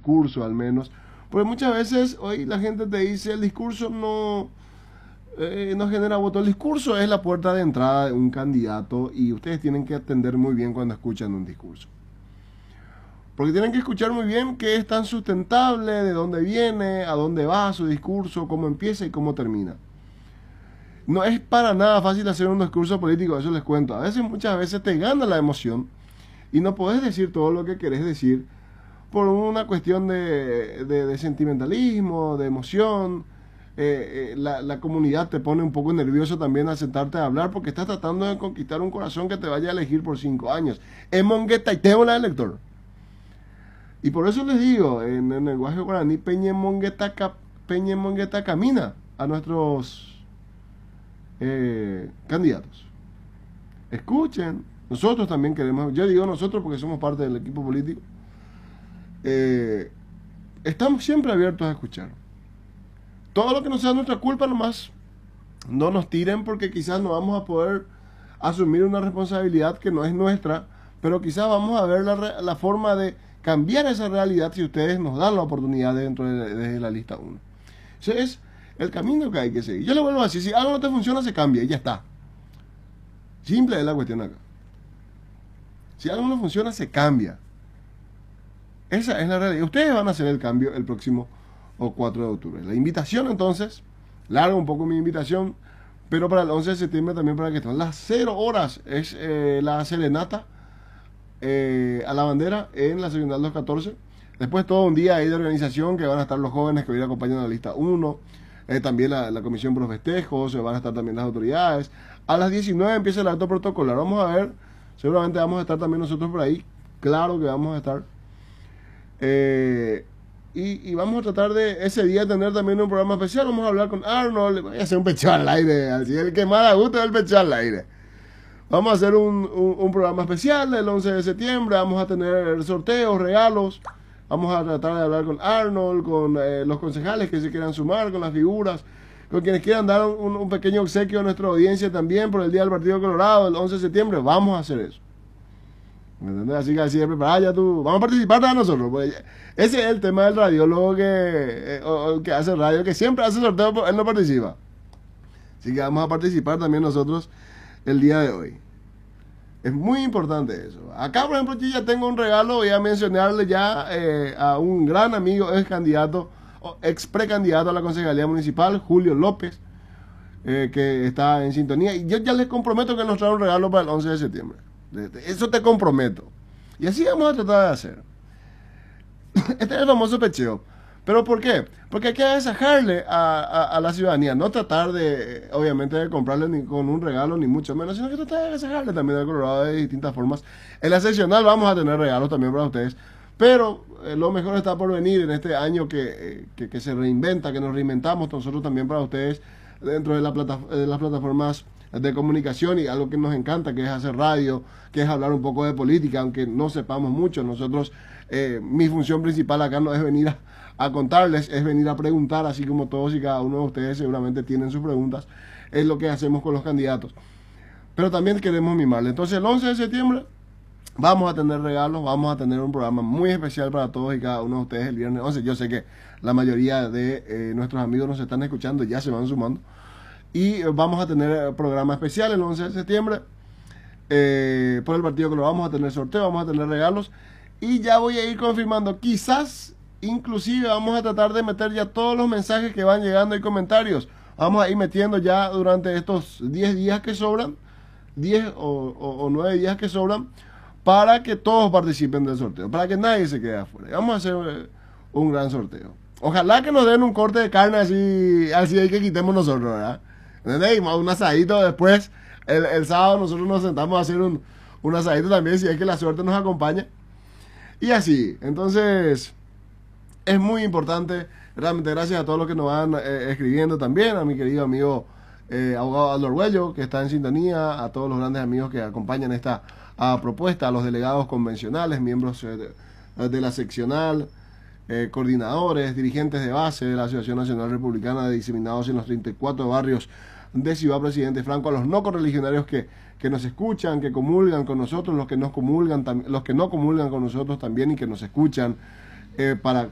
discurso al menos. Porque muchas veces hoy la gente te dice el discurso no genera voto. El discurso es la puerta de entrada de un candidato y ustedes tienen que atender muy bien cuando escuchan un discurso. Porque tienen que escuchar muy bien qué es tan sustentable, de dónde viene, a dónde va su discurso, cómo empieza y cómo termina. No es para nada fácil hacer un discurso político, eso les cuento. Muchas veces te gana la emoción y no podés decir todo lo que querés decir por una cuestión de sentimentalismo, de emoción. La comunidad te pone un poco nervioso también al sentarte a hablar porque estás tratando de conquistar un corazón que te vaya a elegir por 5 años. Es mongueta y te la elector. Y por eso les digo, en el lenguaje guaraní, Peña mongueta camina a nuestros candidatos. Escuchen, nosotros también queremos, yo digo nosotros porque somos parte del equipo político, estamos siempre abiertos a escuchar. Todo lo que no sea nuestra culpa nomás, no nos tiren porque quizás no vamos a poder asumir una responsabilidad que no es nuestra, pero quizás vamos a ver la forma de cambiar esa realidad si ustedes nos dan la oportunidad dentro de la lista 1. Ese es el camino que hay que seguir. Yo le vuelvo a decir, si algo no te funciona, se cambia y ya está. Simple es la cuestión acá. Si algo no funciona, se cambia. Esa es la realidad. Ustedes van a hacer el cambio el próximo 4 de octubre. La invitación entonces, largo un poco mi invitación, pero para el 11 de septiembre también para que estén. Las 0 horas es la serenata a la bandera en la seccional 214. Después todo un día ahí de organización que van a estar los jóvenes que van a acompañar a la lista 1. También la comisión por los festejos, van a estar también las autoridades. A las 19 empieza el acto protocolar. Vamos a ver, seguramente vamos a estar también nosotros por ahí. Claro que vamos a estar. Y vamos a tratar de ese día tener también un programa especial. Vamos a hablar con Arnold. Voy a hacer un pecho al aire. Así el que más da gusto es el pecho al aire. Vamos a hacer un programa especial el 11 de septiembre. Vamos a tener sorteos, regalos. Vamos a tratar de hablar con Arnold, con los concejales que se quieran sumar, con las figuras, con quienes quieran dar un pequeño obsequio a nuestra audiencia también por el Día del Partido Colorado, el 11 de septiembre. Vamos a hacer eso. ¿Me entendés? Así que así de preparar ya tú. Vamos a participar de nosotros. Pues, ese es el tema del radiólogo que hace radio, que siempre hace sorteo, pero él no participa. Así que vamos a participar también nosotros el día de hoy. Es muy importante eso. Acá, por ejemplo, yo ya tengo un regalo. Voy a mencionarle ya a un gran amigo, ex precandidato a la concejalía municipal, Julio López, que está en sintonía. Y yo ya les comprometo que nos trae un regalo para el 11 de septiembre. Eso te comprometo. Y así vamos a tratar de hacer. Este es el famoso pecheo. ¿Pero por qué? Porque hay que agasajarle a la ciudadanía. No tratar de, obviamente, de comprarle ni con un regalo, ni mucho menos, sino que tratar de agasajarle también al Colorado de distintas formas. En la seccional vamos a tener regalos también para ustedes. Pero lo mejor está por venir en este año que se reinventa, que nos reinventamos nosotros también para ustedes dentro de las plataformas de comunicación y algo que nos encanta, que es hacer radio, que es hablar un poco de política, aunque no sepamos mucho. Nosotros, mi función principal acá no es venir a contarles, es venir a preguntar, así como todos y cada uno de ustedes seguramente tienen sus preguntas. Es lo que hacemos con los candidatos. Pero también queremos mimarle. Entonces el 11 de septiembre vamos a tener regalos, vamos a tener un programa muy especial para todos y cada uno de ustedes el viernes 11. Yo sé que la mayoría de nuestros amigos nos están escuchando, ya se van sumando. Y vamos a tener programa especial el 11 de septiembre por el Partido Colorado. Vamos a tener sorteo, vamos a tener regalos. Y ya voy a ir confirmando, quizás inclusive vamos a tratar de meter ya todos los mensajes que van llegando y comentarios. Vamos a ir metiendo ya durante estos 10 días que sobran, 10 o 9 días que sobran, para que todos participen del sorteo, para que nadie se quede afuera. Vamos a hacer un gran sorteo. Ojalá que nos den un corte de carne así hay que quitemos nosotros, ¿verdad? ¿Entendés? Un asadito después. El sábado nosotros nos sentamos a hacer un asadito también, si es que la suerte nos acompaña. Y así, entonces es muy importante. Realmente gracias a todos los que nos van escribiendo también, a mi querido amigo abogado Aldo Arguello, que está en sintonía, a todos los grandes amigos que acompañan esta propuesta, a los delegados convencionales, miembros de la seccional, coordinadores, dirigentes de base de la Asociación Nacional Republicana diseminados en los 34 barrios de Ciudad Presidente Franco, a los no correligionarios que nos escuchan, que comulgan con nosotros, los que no comulgan con nosotros también y que nos escuchan, para